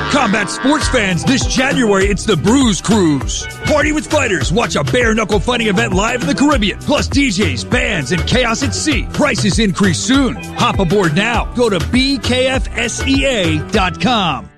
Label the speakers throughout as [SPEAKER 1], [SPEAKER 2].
[SPEAKER 1] Combat sports fans, this January, it's the Bruise Cruise. Party with fighters. Watch a bare-knuckle fighting event live in the Caribbean. Plus DJs, bands, and chaos at sea. Prices increase soon. Hop aboard now. Go to bkfsea.com.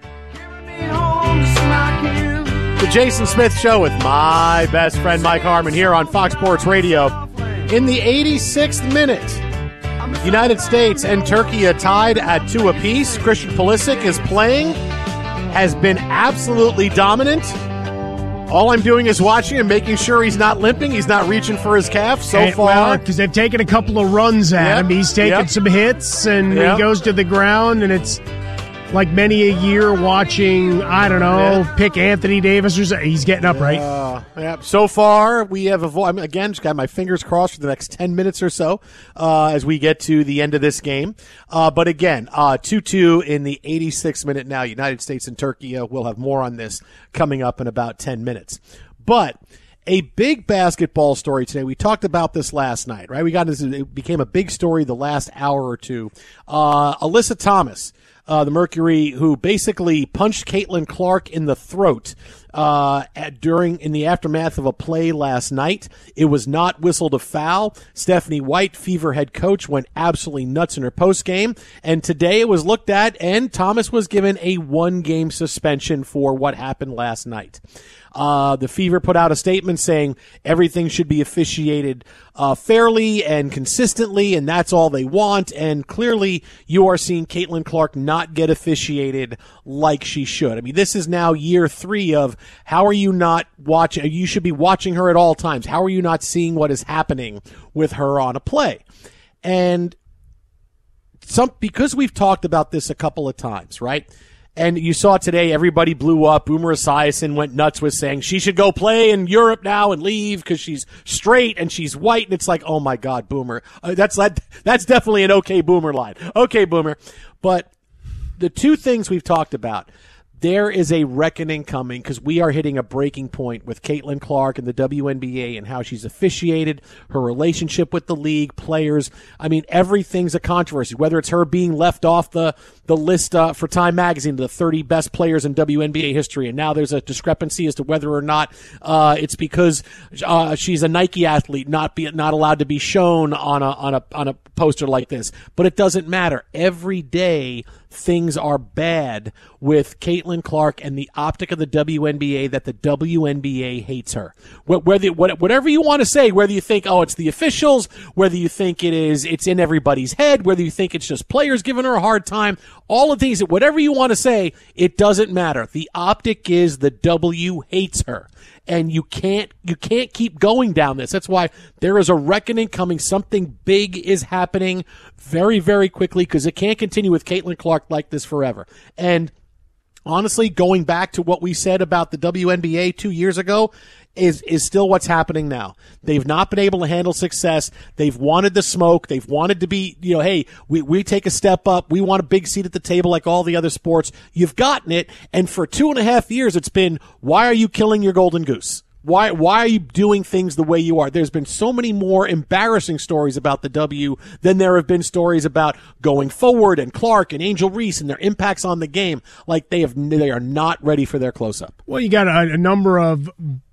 [SPEAKER 2] The Jason Smith Show with my best friend Mike Harmon here on Fox Sports Radio. In the 86th minute, United States and Turkey are tied at 2 apiece. Christian Pulisic is playing, has been absolutely dominant. All I'm doing is watching and making sure he's not limping. He's not reaching for his calf so far.
[SPEAKER 3] Because they've taken a couple of runs at him. He's taken some hits, and he goes to the ground, and it's like many a year watching, I don't know, pick Anthony Davis or something. He's getting up, right?
[SPEAKER 2] So far, we have again, just got my fingers crossed for the next 10 minutes or so as we get to the end of this game. But again, 2-2 in the 86th minute now. United States and Turkey. We'll have more on this coming up in about 10 minutes. But a big basketball story today. We talked about this last night, right? It became a big story the last hour or two. Alyssa Thomas, the Mercury, who basically punched Caitlin Clark in the throat in the aftermath of a play last night. It was not whistled a foul. Stephanie White, Fever head coach, went absolutely nuts in her postgame. And today it was looked at, and Thomas was given a 1-game suspension for what happened last night. The Fever put out a statement saying everything should be officiated fairly and consistently, and that's all they want. And clearly, you are seeing Caitlin Clark not get officiated like she should. I mean, this is now year 3 of how are you not watching? You should be watching her at all times. How are you not seeing what is happening with her on a play? And because we've talked about this a couple of times, right? And you saw today, everybody blew up. Boomer Esiason went nuts with saying she should go play in Europe now and leave because she's straight and she's white. And it's like, oh my God, Boomer. That's definitely an okay Boomer line. Okay, Boomer. But the two things we've talked about, there is a reckoning coming because we are hitting a breaking point with Caitlin Clark and the WNBA and how she's officiated, her relationship with the league, players. I mean, everything's a controversy, whether it's her being left off the list for Time Magazine, the 30 best players in WNBA history, and now there's a discrepancy as to whether or not it's because she's a Nike athlete, not allowed to be shown on a poster like this. But it doesn't matter. Every day things are bad with Caitlin Clark and the optic of the WNBA that the WNBA hates her. Whatever you want to say, whether you think, oh, it's the officials, whether you think it's in everybody's head, whether you think it's just players giving her a hard time, all of these, whatever you want to say, it doesn't matter. The optic is the W hates her. And you can't keep going down this. That's why there is a reckoning coming. Something big is happening very, very quickly because it can't continue with Caitlin Clark like this forever. And honestly, going back to what we said about the WNBA 2 years ago is still what's happening now. They've not been able to handle success. They've wanted the smoke. They've wanted to be, hey, we take a step up. We want a big seat at the table like all the other sports. You've gotten it. And for 2.5 years, it's been, why are you killing your golden goose? Why are you doing things the way you are? There's been so many more embarrassing stories about the W than there have been stories about going forward and Clark and Angel Reese and their impacts on the game. Like they are not ready for their close-up.
[SPEAKER 3] Well, you got a number of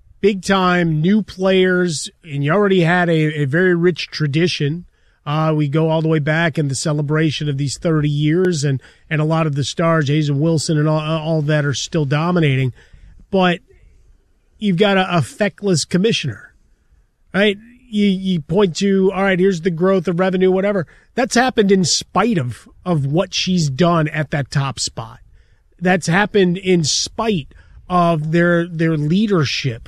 [SPEAKER 3] big-time new players, and you already had a very rich tradition. We go all the way back in the celebration of these 30 years, and a lot of the stars, Hazen Wilson and all that, are still dominating. But you've got a feckless commissioner, right? You point to, all right, here's the growth of revenue, whatever. That's happened in spite of what she's done at that top spot. That's happened in spite of their leadership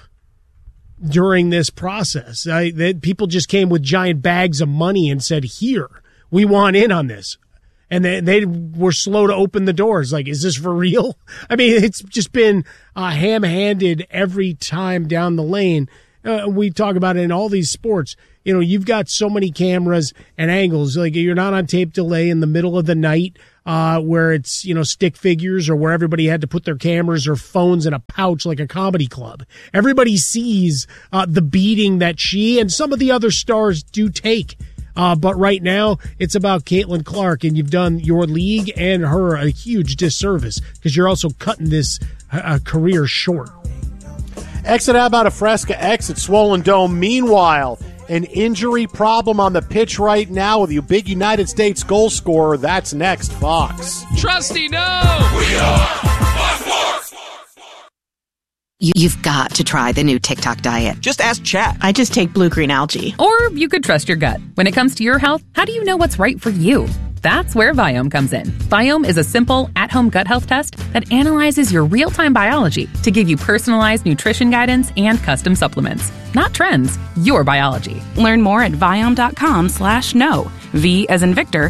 [SPEAKER 3] during this process. People just came with giant bags of money and said, here, we want in on this. And they were slow to open the doors. Like, is this for real? I mean, it's just been ham-handed every time down the lane. We talk about it in all these sports. You've got so many cameras and angles. Like, you're not on tape delay in the middle of the night where it's, stick figures or where everybody had to put their cameras or phones in a pouch like a comedy club. Everybody sees the beating that she and some of the other stars do take But right now, it's about Caitlin Clark, and you've done your league and her a huge disservice because you're also cutting this career short.
[SPEAKER 2] Exit how about a Fresca X at Swollen Dome. Meanwhile, an injury problem on the pitch right now with you big United States goal scorer. That's next, Fox.
[SPEAKER 4] Trusty, no!
[SPEAKER 5] We are Fox.
[SPEAKER 6] You've got to try the new TikTok diet.
[SPEAKER 7] Just ask Chat.
[SPEAKER 8] I just take blue-green algae.
[SPEAKER 9] Or you could trust your gut. When it comes to your health, how do you know what's right for you? That's where Viome comes in. Viome is a simple, at-home gut health test that analyzes your real-time biology to give you personalized nutrition guidance and custom supplements. Not trends, your biology.
[SPEAKER 10] Learn more at Viome.com/know. V as in Victor,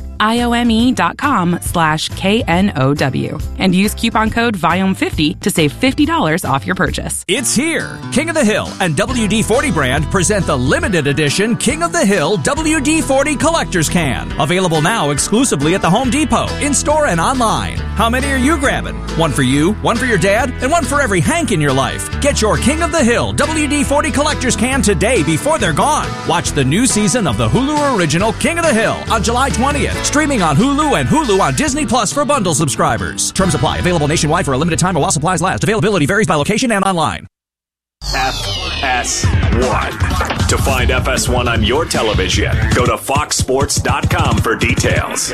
[SPEAKER 10] IOME.com/KNOW. And use coupon code VIOME50 to save $50 off your purchase.
[SPEAKER 11] It's here. King of the Hill and WD-40 brand present the limited edition King of the Hill WD-40 Collector's Can. Available now exclusively at the Home Depot, in-store and online. How many are you grabbing? One for you, one for your dad, and one for every Hank in your life. Get your King of the Hill WD-40 Collector's Can today before they're gone. Watch the new season of the Hulu original King of the Hill on July 20th. Streaming on Hulu and Hulu on Disney Plus for bundle subscribers. Terms apply. Available nationwide for a limited time or while supplies last. Availability varies by location and online.
[SPEAKER 12] FS1. To find FS1 on your television, go to foxsports.com for details.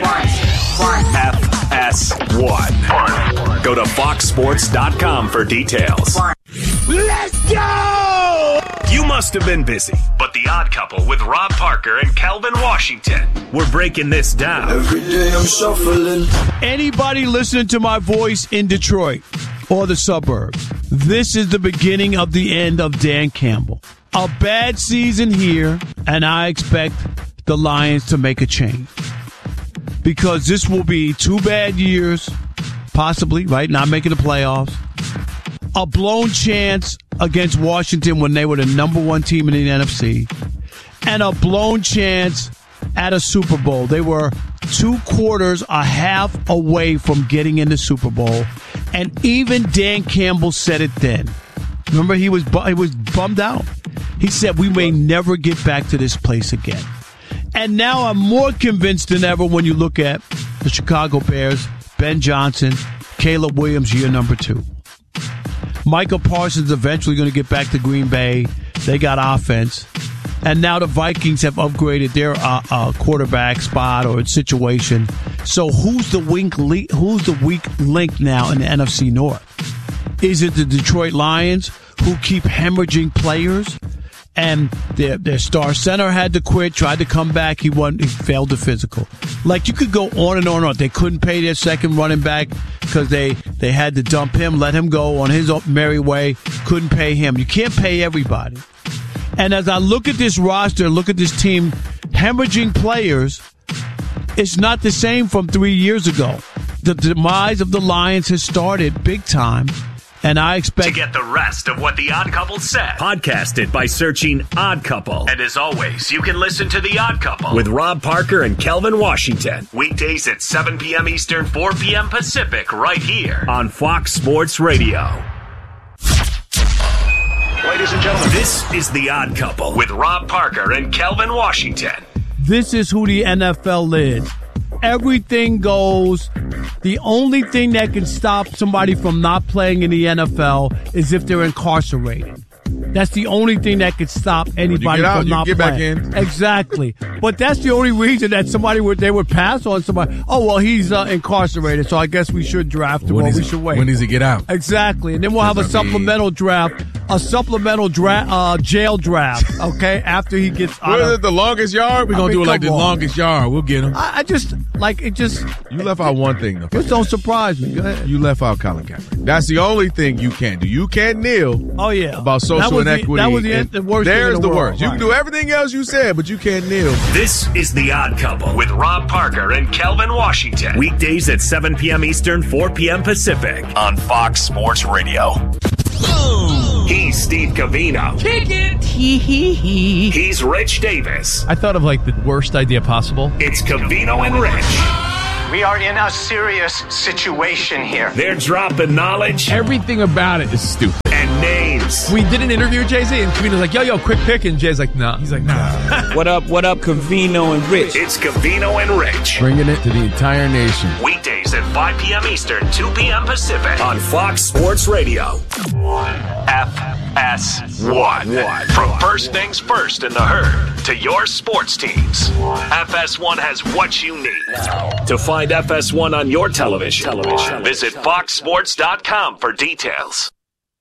[SPEAKER 12] FS1. Go to foxsports.com for details.
[SPEAKER 5] Let's go!
[SPEAKER 12] You must have been busy, but The Odd Couple with Rob Parker and Kelvin Washington. We're breaking this down.
[SPEAKER 5] Every day I'm shuffling.
[SPEAKER 13] Anybody listening to my voice in Detroit or the suburbs, this is the beginning of the end of Dan Campbell. A bad season here, and I expect the Lions to make a change. Because this will be 2 bad years, possibly, right? Not making the playoffs. A blown chance against Washington when they were the number 1 team in the NFC. And a blown chance at a Super Bowl. They were 2 quarters, a half away from getting in the Super Bowl. And even Dan Campbell said it then. Remember, he was bummed out. He said, we may never get back to this place again. And now I'm more convinced than ever when you look at the Chicago Bears, Ben Johnson, Caleb Williams, year number 2. Micah Parsons eventually going to get back to Green Bay. They got offense. And now the Vikings have upgraded their quarterback spot or situation. So who's the weak link now in the NFC North? Is it the Detroit Lions who keep hemorrhaging players? And their star center had to quit, tried to come back. He failed the physical. Like, you could go on and on and on. They couldn't pay their second running back because they had to dump him, let him go on his merry way. Couldn't pay him. You can't pay everybody. And as I look at this roster, look at this team hemorrhaging players, it's not the same from 3 years ago. The demise of the Lions has started big time. And I expect
[SPEAKER 12] to get the rest of what The Odd Couple said. Podcast it by searching Odd Couple. And as always, you can listen to The Odd Couple with Rob Parker and Kelvin Washington. Weekdays at 7 p.m. Eastern, 4 p.m. Pacific, right here on Fox Sports Radio. Ladies and gentlemen, this is The Odd Couple with Rob Parker and Kelvin Washington.
[SPEAKER 13] This is who the NFL is. Everything goes. The only thing that can stop somebody from not playing in the NFL is if they're incarcerated. That's the only thing that could stop anybody from not playing.
[SPEAKER 14] Back in.
[SPEAKER 13] Exactly. But that's the only reason that they would pass on somebody. Oh, well, he's incarcerated, so I guess we should draft him, or we should wait.
[SPEAKER 14] When does he get out?
[SPEAKER 13] Exactly. And then we'll have a supplemental draft, jail draft, okay, after he gets out.
[SPEAKER 14] What is it, the longest yard? We're going to do it like the longest yard. We'll get him.
[SPEAKER 13] You
[SPEAKER 14] left out one thing, though.
[SPEAKER 13] Just don't surprise me. Go ahead.
[SPEAKER 14] You left out Colin Kaepernick. That's the only thing you can't do. You can't kneel.
[SPEAKER 13] Oh, yeah.
[SPEAKER 14] About social inequity.
[SPEAKER 13] That was the worst thing
[SPEAKER 14] There's
[SPEAKER 13] in the
[SPEAKER 14] the
[SPEAKER 13] world.
[SPEAKER 14] worst. You can do everything else you said, but you can't kneel.
[SPEAKER 12] This is The Odd Couple with Rob Parker and Kelvin Washington. Weekdays at 7 p.m. Eastern, 4 p.m. Pacific on Fox Sports Radio. He's Steve Covino.
[SPEAKER 8] Kick it. Hee.
[SPEAKER 12] He's Rich Davis.
[SPEAKER 15] I thought of like the worst idea possible.
[SPEAKER 12] It's Covino and Rich.
[SPEAKER 16] We are in a serious situation here.
[SPEAKER 12] They're dropping knowledge.
[SPEAKER 14] Everything about it is stupid.
[SPEAKER 12] And names. sports.
[SPEAKER 15] We did an interview with Jay-Z, and Cavino's like, yo, quick pick, and Jay's like, nah. He's like, nah.
[SPEAKER 4] What up, Cavino and Rich?
[SPEAKER 12] It's Cavino and Rich.
[SPEAKER 14] Bringing it to the entire nation.
[SPEAKER 12] Weekdays at 5 p.m. Eastern, 2 p.m. Pacific on Fox Sports Radio. FS1. From first things first in the herd to your sports teams, FS1 has what you need. To find FS1 on your television, visit foxsports.com for details.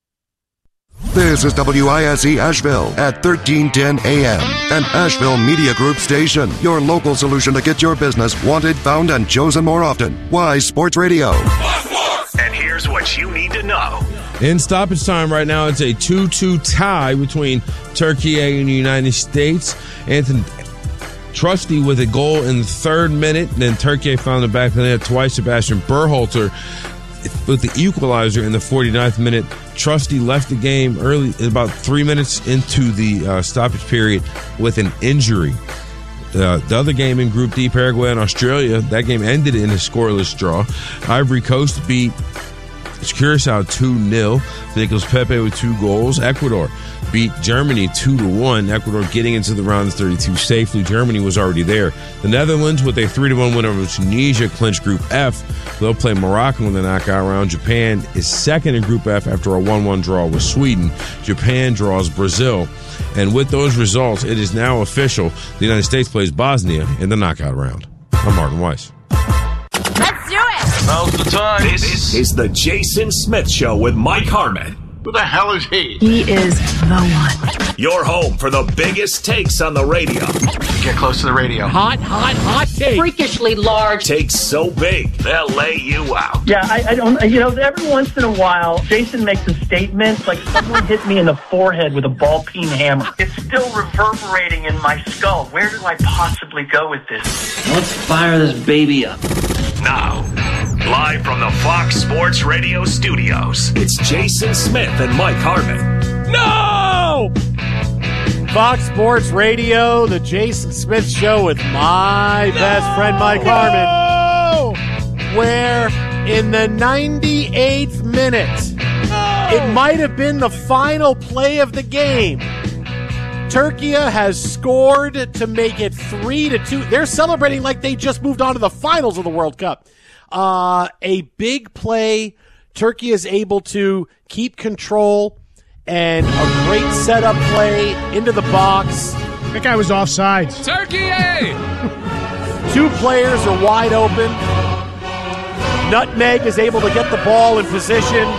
[SPEAKER 7] This is WISE Asheville at 1310 AM, an Asheville Media Group station. Your local solution to get your business wanted, found, and chosen more often. Wise Sports Radio.
[SPEAKER 12] And here's what you need to know.
[SPEAKER 16] In stoppage time right now, it's a 2-2 tie between Turkey and the United States. Anthony Trusty with a goal in the 3rd minute. Then Turkey found the back of the net twice. Sebastian Berhalter with the equalizer in the 49th minute. Trusty left the game early, about 3 minutes into the stoppage period, with an injury. The other game in Group D, Paraguay and Australia, that game ended in a scoreless draw. Ivory Coast beat Curacao 2-0. Nicolas Pepe with 2 goals. Ecuador beat Germany 2-1. Ecuador getting into the round of 32 safely. Germany was already there. The Netherlands with a 3-1 win over Tunisia clinched Group F. They'll play Morocco in the knockout round. Japan is second in Group F after a 1-1 draw with Sweden. Japan draws Brazil. And with those results, it is now official. The United States plays Bosnia in the knockout round. I'm Martin Weiss.
[SPEAKER 8] Let's do it!
[SPEAKER 12] Now's the time. This is the Jason Smith Show with Mike Harmon.
[SPEAKER 5] Who the hell is he?
[SPEAKER 8] He is the one.
[SPEAKER 12] Your home for the biggest takes on the radio.
[SPEAKER 5] Get close to the radio.
[SPEAKER 2] Hot take.
[SPEAKER 8] Freakishly large.
[SPEAKER 12] Takes so big, they'll lay you out.
[SPEAKER 17] Yeah, I don't, every once in a while, Jason makes a statement like someone hit me in the forehead with a ball-peen hammer. It's still reverberating in my skull. Where do I possibly go with this?
[SPEAKER 4] Let's fire this baby up.
[SPEAKER 12] Now, live from the Fox Sports Radio studios, it's Jason Smith and Mike Harmon.
[SPEAKER 2] No! Fox Sports Radio, the Jason Smith Show with my best friend Mike Harmon. Where in the 98th minute, it might have been the final play of the game, Turkey has scored to make it 3-2. They're celebrating like they just moved on to the finals of the World Cup. A big play. Turkey is able to keep control, and a great setup play into the box.
[SPEAKER 3] That guy was offsides.
[SPEAKER 15] Turkey!
[SPEAKER 2] 2 players are wide open. Nutmeg is able to get the ball in position.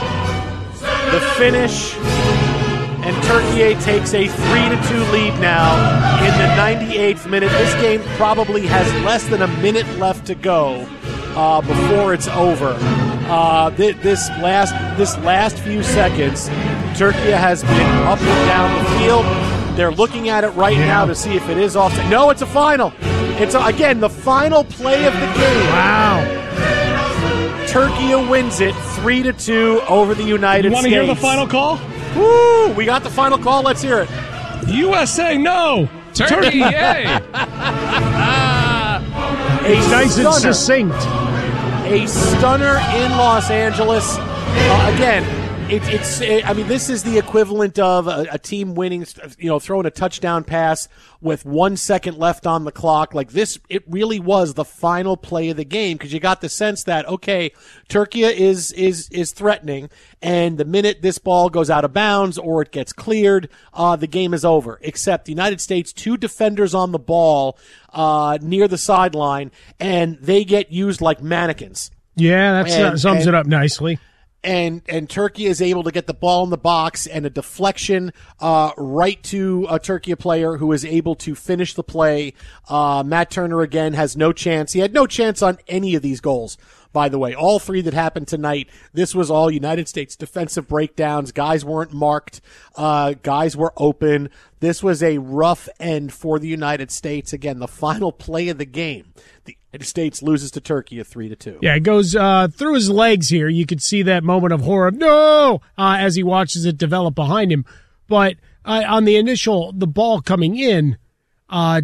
[SPEAKER 2] The finish. And Turkey takes a 3-2 lead now in the 98th minute. This game probably has less than a minute left to go before it's over. This last few seconds, Turkey has been up and down the field. They're looking at it right now to see if it is offside. No, it's a final. It's, again, the final play of the game.
[SPEAKER 3] Wow.
[SPEAKER 2] Turkey wins it 3-2 over the United States.
[SPEAKER 3] You want to hear the final call?
[SPEAKER 2] Woo! We got the final call. Let's hear it.
[SPEAKER 3] USA, no.
[SPEAKER 15] Turkey, yay!
[SPEAKER 3] It's nice and succinct.
[SPEAKER 2] A stunner in Los Angeles. Again, this is the equivalent of a team winning, throwing a touchdown pass with 1 second left on the clock. Like this, it really was the final play of the game, because you got the sense that, okay, Turkey is threatening, and the minute this ball goes out of bounds or it gets cleared, the game is over. Except the United States, 2 defenders on the ball near the sideline, and they get used like mannequins.
[SPEAKER 3] Yeah, that sums it up nicely.
[SPEAKER 2] And Turkey is able to get the ball in the box and a deflection right to a Turkey player who is able to finish the play. Matt Turner, again, has no chance. He had no chance on any of these goals, by the way. All 3 that happened tonight, this was all United States defensive breakdowns. Guys weren't marked. Guys were open. This was a rough end for the United States. Again, the final play of the game. The United States loses to Turkey at 3-2.
[SPEAKER 3] Yeah, it goes through his legs here. You could see that moment of horror, no, as he watches it develop behind him. But on the ball coming in, have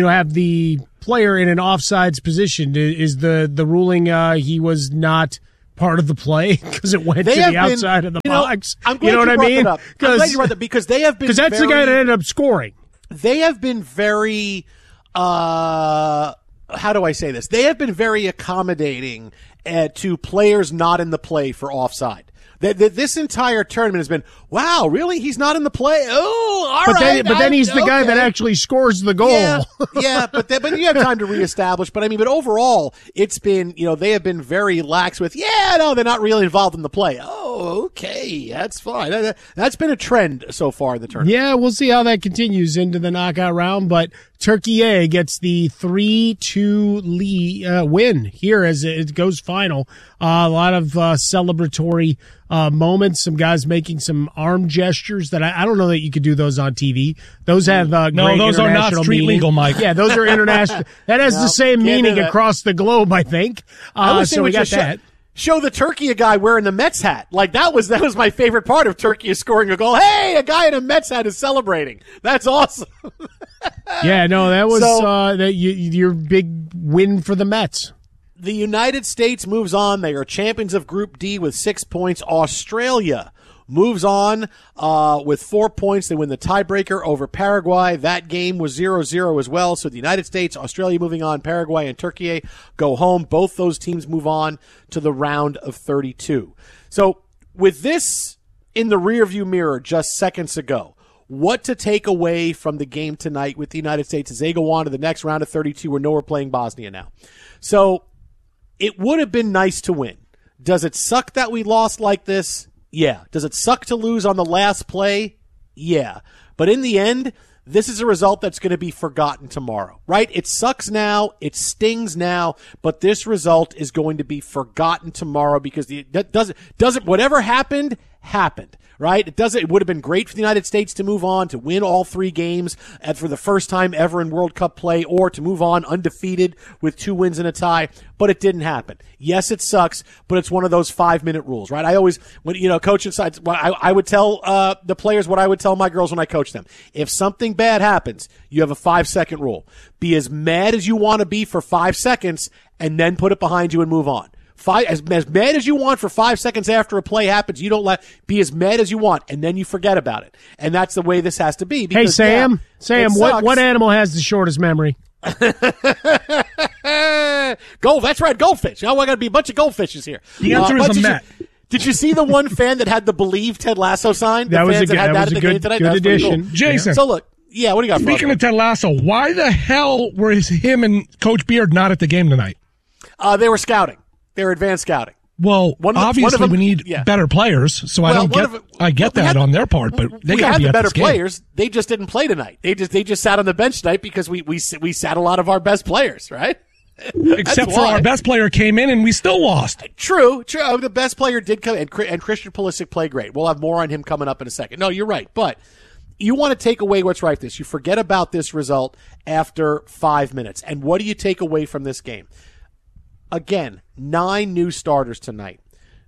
[SPEAKER 3] the player in an offsides position. Is the ruling he was not part of the play because it went to the outside of the box.
[SPEAKER 2] I'm glad
[SPEAKER 3] you know what I mean?
[SPEAKER 2] I'm glad you brought that because they have been
[SPEAKER 3] because that's the guy that ended up scoring.
[SPEAKER 2] They have been very how do I say this? They have been very accommodating to players not in the play for offside. This entire tournament has been, wow, really? He's not in the play? Oh, all right.
[SPEAKER 3] But then he's the guy that actually scores the goal.
[SPEAKER 2] Yeah, but you have time to reestablish. But overall, it's been, they have been very lax with, they're not really involved in the play. Oh, okay, that's fine. That's been a trend so far in the tournament.
[SPEAKER 3] Yeah, we'll see how that continues into the knockout round, but Turkey gets the 3-2 win here as it goes final. A lot of celebratory moments, some guys making some arm gestures that I don't know that you could do those on TV. Those have
[SPEAKER 18] no, those are not street legal, Mike.
[SPEAKER 3] Yeah, those are international. That has the same meaning across the globe, I think. So we got that.
[SPEAKER 2] Show the Turkey a guy wearing the Mets hat. Like that was my favorite part of Turkey is scoring a goal. Hey, a guy in a Mets hat is celebrating. That's awesome.
[SPEAKER 3] Yeah, no, that was your big win for the Mets.
[SPEAKER 2] The United States moves on. They are champions of Group D with 6 points. Australia moves on with 4 points. They win the tiebreaker over Paraguay. That game was 0-0 as well. So the United States, Australia moving on, Paraguay and Turkey go home. Both those teams move on to the round of 32. So with this in the rearview mirror just seconds ago, what to take away from the game tonight with the United States as they go on to the next round of 32. We know we're playing Bosnia now. So it would have been nice to win. Does it suck that we lost like this? Yeah. Does it suck to lose on the last play? Yeah. But in the end, this is a result that's going to be forgotten tomorrow, right? It sucks now. It stings now, but this result is going to be forgotten tomorrow because whatever happened, right? It would have been great for the United States to move on, to win all 3 games and for the first time ever in World Cup play, or to move on undefeated with 2 wins and a tie, but it didn't happen. Yes, it sucks, but it's one of those 5-minute rules, right? I always, coaching sides, I would tell the players what I would tell my girls when I coach them. If something bad happens, you have a 5-second rule. Be as mad as you want to be for 5 seconds and then put it behind you and move on. As mad as you want for 5 seconds after a play happens, you don't be as mad as you want, and then you forget about it. And that's the way this has to be. Because,
[SPEAKER 3] hey, Sam, what animal has the shortest memory?
[SPEAKER 2] That's right, goldfish. I got to be a bunch of goldfishes here.
[SPEAKER 18] The answer is a Met.
[SPEAKER 2] Did you see the one fan that had the Believe Ted Lasso sign?
[SPEAKER 3] That was a good addition.
[SPEAKER 18] Cool. Jason.
[SPEAKER 2] So look, yeah, what do you got?
[SPEAKER 18] Speaking of Ted Lasso, why the hell were him and Coach Beard not at the game tonight?
[SPEAKER 2] They were scouting. They were advanced scouting.
[SPEAKER 18] Well, obviously we need better players, so I get that on their part, but they got to be at
[SPEAKER 2] better
[SPEAKER 18] this game.
[SPEAKER 2] Players. They just didn't play tonight. They just sat on the bench tonight because we sat a lot of our best players, right?
[SPEAKER 18] Except for our best player came in and we still lost.
[SPEAKER 2] True. The best player did come, and Christian Pulisic played great. We'll have more on him coming up in a second. No, you're right, but you want to take away what's right. You forget about this result after 5 minutes, and what do you take away from this game? Again, 9 new starters tonight.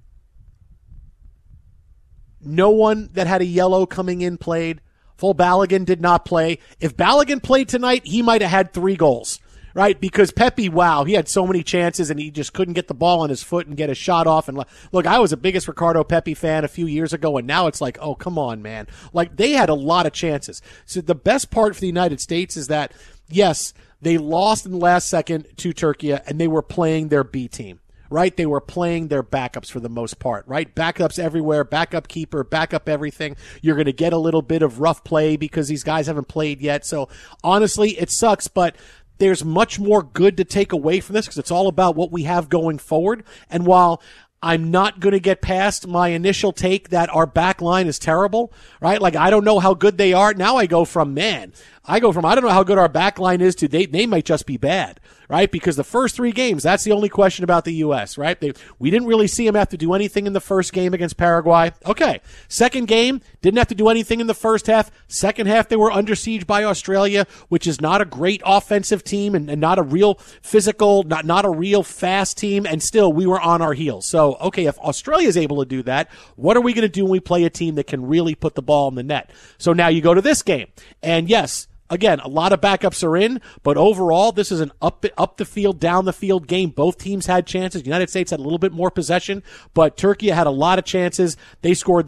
[SPEAKER 2] No one that had a yellow coming in played. Full Balogun did not play. If Balogun played tonight, he might have had 3 goals, right? Because Pepe, he had so many chances and he just couldn't get the ball on his foot and get a shot off. And look, I was the biggest Ricardo Pepi fan a few years ago, and now it's like, oh, come on, man. Like, they had a lot of chances. So the best part for the United States is that, yes, they lost in the last second to Turkey, and they were playing their B team, right? They were playing their backups for the most part, right? Backups everywhere, backup keeper, backup everything. You're going to get a little bit of rough play because these guys haven't played yet. So honestly, it sucks, but there's much more good to take away from this because it's all about what we have going forward. And while I'm not going to get past my initial take that our back line is terrible, right? Like, I don't know how good they are. Now I don't know how good our back line is to they might just be bad, right? Because the first 3 games, that's the only question about the U.S., right? We didn't really see them have to do anything in the first game against Paraguay. Okay. Second game, didn't have to do anything in the first half. Second half, they were under siege by Australia, which is not a great offensive team and not a real physical, not a real fast team, and still we were on our heels. So, okay, if Australia is able to do that, what are we going to do when we play a team that can really put the ball in the net? So now you go to this game, and yes, again, a lot of backups are in, but overall, this is an up the field, down the field game. Both teams had chances. The United States had a little bit more possession, but Turkey had a lot of chances. They scored